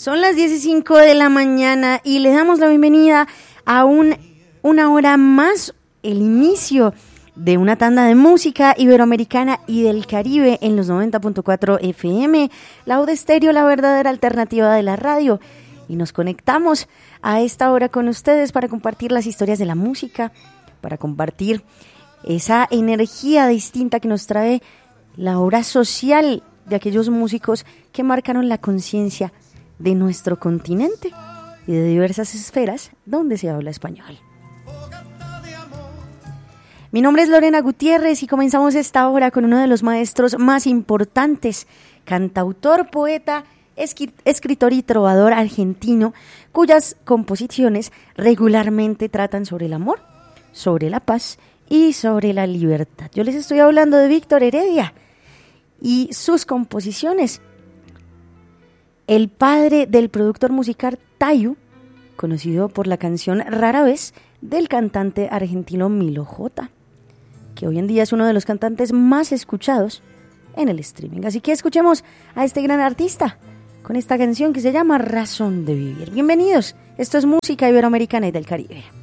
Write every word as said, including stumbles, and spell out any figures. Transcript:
Son las diez y cinco de la mañana y le damos la bienvenida a un, una hora más, el inicio de una tanda de música iberoamericana y del Caribe en los noventa punto cuatro F M, Lauda Estéreo, la verdadera alternativa de la radio. Y nos conectamos a esta hora con ustedes para compartir las historias de la música, para compartir esa energía distinta que nos trae la obra social de aquellos músicos que marcaron la conciencia de nuestro continente y de diversas esferas donde se habla español. Mi nombre es Lorena Gutiérrez y comenzamos esta hora con uno de los maestros más importantes, cantautor, poeta, escritor y trovador argentino, cuyas composiciones regularmente tratan sobre el amor, sobre la paz y sobre la libertad. Yo les estoy hablando de Víctor Heredia y sus composiciones. El padre del productor musical Tayu, conocido por la canción Rara Vez del cantante argentino Milo J, que hoy en día es uno de los cantantes más escuchados en el streaming. Así que escuchemos a este gran artista con esta canción que se llama Razón de Vivir. Bienvenidos, esto es música iberoamericana y del Caribe.